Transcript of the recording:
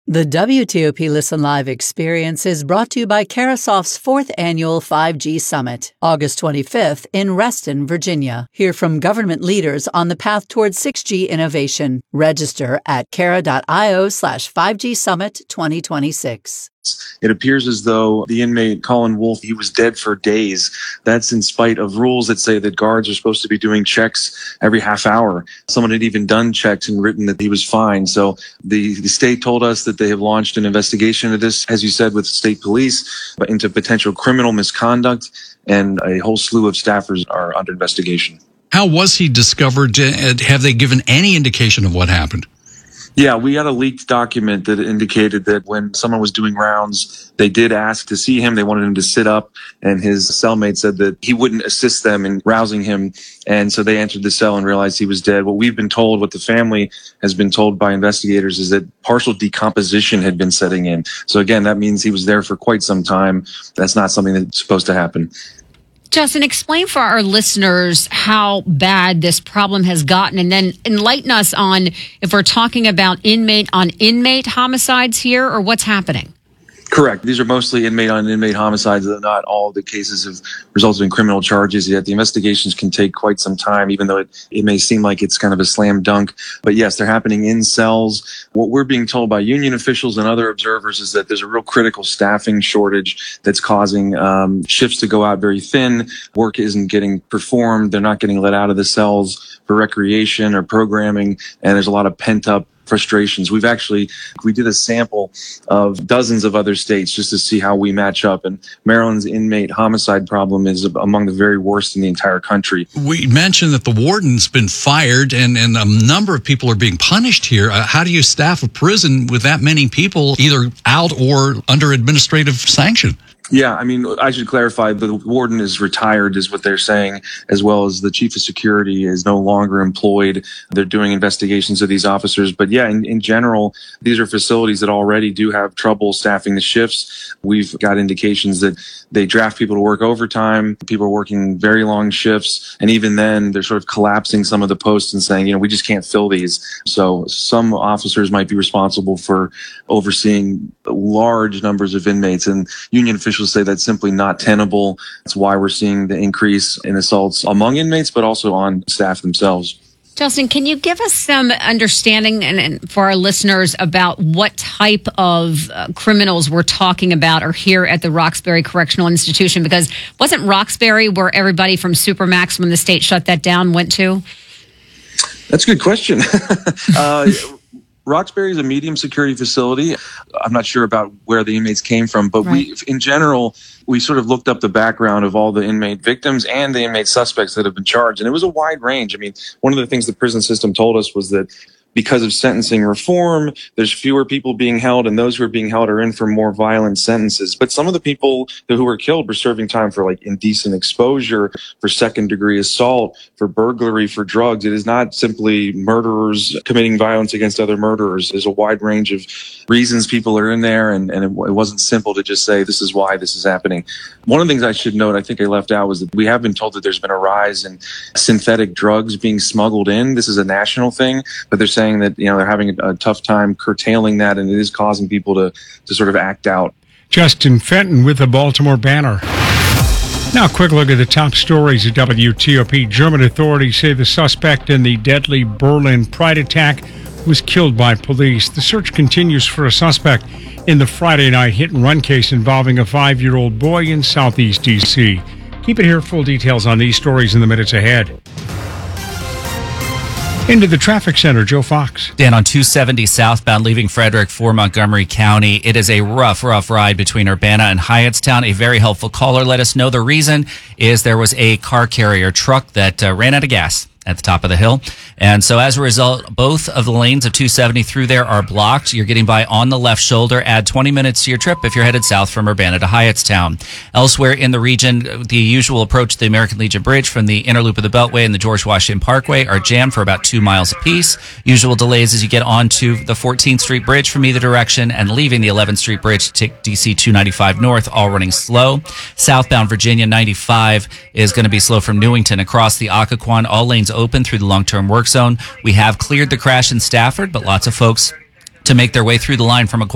The WTOP Listen Live experience is brought to you by Carasoft's 4th Annual 5G Summit, August 25th in Reston, Virginia. Hear from government leaders on the path towards 6G innovation. Register at cara.io/5G Summit 2026. It appears as though the inmate, Colin Wolfe, he was dead for days. That's in spite of rules that say that guards are supposed to be doing checks every half hour. Someone had even done checks and written that he was fine. So the state told us that they have launched an investigation into this, as you said, with state police, but into potential criminal misconduct, and a whole slew of staffers are under investigation. How was he discovered? Have they given any indication of what happened? Yeah, we got a leaked document that indicated that when someone was doing rounds, they did ask to see him. They wanted him to sit up, and his cellmate said that he wouldn't assist them in rousing him. And so they entered the cell and realized he was dead. What we've been told, what the family has been told by investigators, is that partial decomposition had been setting in. So again, that means he was there for quite some time. That's not something that's supposed to happen. Justin, explain for our listeners how bad this problem has gotten, and then enlighten us on if we're talking about inmate-on-inmate homicides here, or what's happening. Correct. These are mostly inmate-on-inmate homicides. Not all the cases have resulted in criminal charges yet. The investigations can take quite some time, even though it may seem like it's kind of a slam dunk. But yes, they're happening in cells. What we're being told by union officials and other observers is that there's a real critical staffing shortage that's causing shifts to go out very thin. Work isn't getting performed. They're not getting let out of the cells for recreation or programming. And there's a lot of pent-up frustrations. We did a sample of dozens of other states just to see how we match up. And Maryland's inmate homicide problem is among the very worst in the entire country. We mentioned that the warden's been fired and a number of people are being punished here. How do you staff a prison with that many people either out or under administrative sanction? Yeah, I mean, I should clarify, the warden is retired is what they're saying, as well as the chief of security is no longer employed. They're doing investigations of these officers. But yeah, in general, these are facilities that already do have trouble staffing the shifts. We've got indications that they draft people to work overtime. People are working very long shifts. And even then, they're sort of collapsing some of the posts and saying, we just can't fill these. So some officers might be responsible for overseeing large numbers of inmates, and union officials say that's simply not tenable. That's why we're seeing the increase in assaults among inmates, but also on staff themselves. Justin, can you give us some understanding and for our listeners about what type of criminals we're talking about or here at the Roxbury Correctional Institution? Because wasn't Roxbury where everybody from Supermax, when the state shut that down, went to? That's a good question. Roxbury is a medium security facility. I'm not sure about where the inmates came from, but in general, we sort of looked up the background of all the inmate victims and the inmate suspects that have been charged. And it was a wide range. I mean, one of the things the prison system told us was that because of sentencing reform, there's fewer people being held, and those who are being held are in for more violent sentences. But some of the people who were killed were serving time for indecent exposure, for second-degree assault, for burglary, for drugs. It is not simply murderers committing violence against other murderers. There's a wide range of reasons people are in there, and it wasn't simple to just say this is why this is happening. One of the things I should note, I think I left out, was that we have been told that there's been a rise in synthetic drugs being smuggled in. This is a national thing, but they're saying that they're having a tough time curtailing that, and it is causing people to sort of act out. Justin Fenton with the Baltimore Banner. Now a quick look at the top stories at WTOP. German authorities say the suspect in the deadly Berlin Pride attack was killed by police. The search continues for a suspect in the Friday night hit-and-run case involving a 5-year-old boy in southeast D.C. Keep it here. Full details on these stories in the minutes ahead. Into the traffic center, Joe Fox. Dan, on 270 southbound leaving Frederick for Montgomery County, it is a rough ride between Urbana and Hyattstown. A very helpful caller let us know the reason is there was a car carrier truck that ran out of gas at the top of the hill. And so as a result, both of the lanes of 270 through there are blocked. You're getting by on the left shoulder. Add 20 minutes to your trip if you're headed south from Urbana to Hyattstown. Elsewhere in the region, the usual approach to the American Legion Bridge from the inner loop of the Beltway and the George Washington Parkway are jammed for about 2 miles apiece. Usual delays as you get onto the 14th Street Bridge from either direction and leaving the 11th Street Bridge to take DC 295 north, all running slow. Southbound Virginia 95 is going to be slow from Newington across the Occoquan. All lanes open through the long-term work zone. We have cleared the crash in Stafford, but lots of folks to make their way through the line from